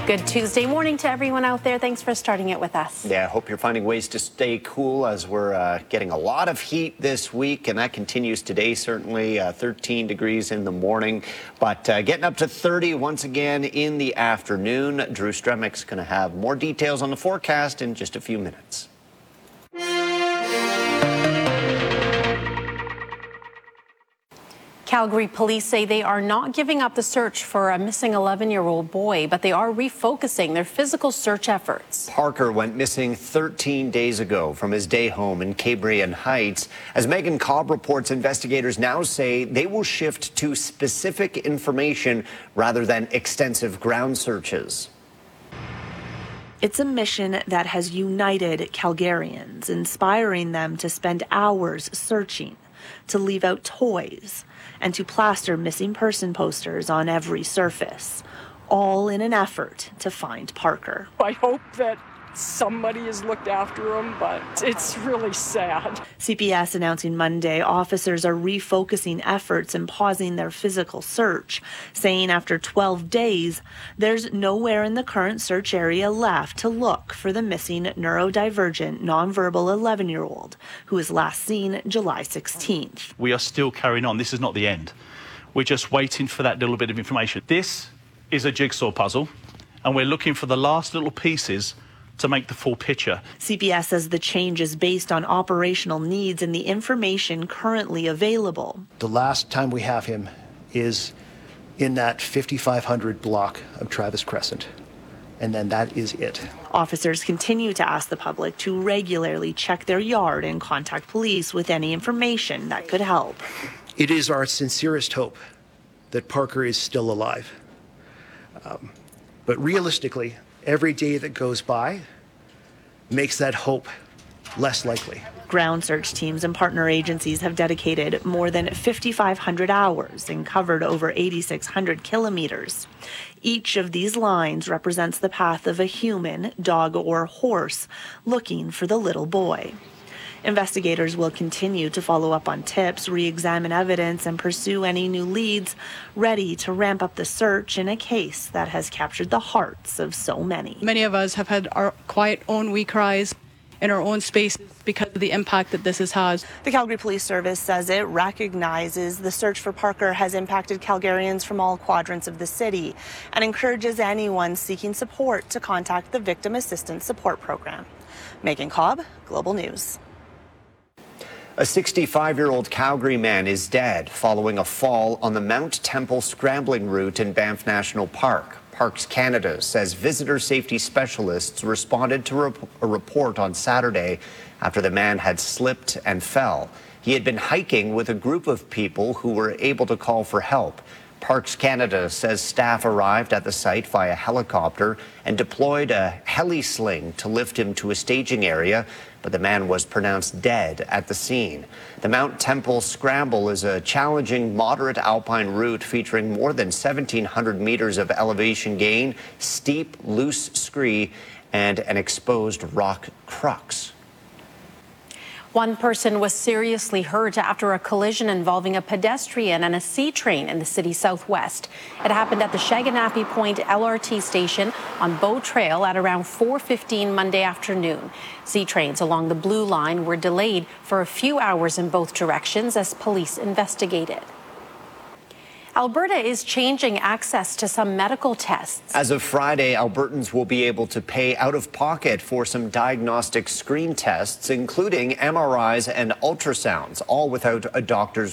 Good Tuesday morning to everyone out there. Thanks for starting it with us. Yeah, I hope you're finding ways to stay cool as we're getting a lot of heat this week, and that continues today, certainly 13 degrees in the morning, but getting up to 30 once again in the afternoon. Drew Stremick's going to have more details on the forecast in just a few minutes. Calgary police say they are not giving up the search for a missing 11-year-old boy, but they are refocusing their physical search efforts. Parker went missing 13 days ago from his day home in Cambrian Heights. As Megan Cobb reports, investigators now say they will shift to specific information rather than extensive ground searches. It's a mission that has united Calgarians, inspiring them to spend hours searching, to leave out toys, and to plaster missing person posters on every surface, all in an effort to find Parker. I hope that somebody has looked after him, but it's really sad. CPS announcing Monday officers are refocusing efforts and pausing their physical search, saying after 12 days, there's nowhere in the current search area left to look for the missing neurodivergent, nonverbal 11-year-old who was last seen July 16th. We are still carrying on. This is not the end. We're just waiting for that little bit of information. This is a jigsaw puzzle, and we're looking for the last little pieces to make the full picture. CPS says the change is based on operational needs and the information currently available. The last time we have him is in that 5500 block of Travis Crescent, and then that is it. Officers continue to ask the public to regularly check their yard and contact police with any information that could help. It is our sincerest hope that Parker is still alive. But realistically, every day that goes by makes that hope less likely. Ground search teams and partner agencies have dedicated more than 5,500 hours and covered over 8,600 kilometers. Each of these lines represents the path of a human, dog, or horse looking for the little boy. Investigators will continue to follow up on tips, re-examine evidence, and pursue any new leads, ready to ramp up the search in a case that has captured the hearts of so many. Many of us have had our quiet own wee cries in our own spaces because of the impact that this has had. The Calgary Police Service says it recognizes the search for Parker has impacted Calgarians from all quadrants of the city and encourages anyone seeking support to contact the Victim Assistance Support Program. Megan Cobb, Global News. A 65-year-old Calgary man is dead following a fall on the Mount Temple scrambling route in Banff National Park. Parks Canada says visitor safety specialists responded to a report on Saturday after the man had slipped and fell. He had been hiking with a group of people who were able to call for help. Parks Canada says staff arrived at the site via helicopter and deployed a heli sling to lift him to a staging area, but the man was pronounced dead at the scene. The Mount Temple Scramble is a challenging, moderate alpine route featuring more than 1,700 meters of elevation gain, steep, loose scree, and an exposed rock crux. One person was seriously hurt after a collision involving a pedestrian and a C train in the city southwest. It happened at the Shaganappi Point LRT station on Bow Trail at around 4:15 Monday afternoon. C trains along the Blue Line were delayed for a few hours in both directions as police investigated. Alberta is changing access to some medical tests. As of Friday, Albertans will be able to pay out of pocket for some diagnostic screen tests, including MRIs and ultrasounds, all without a doctor's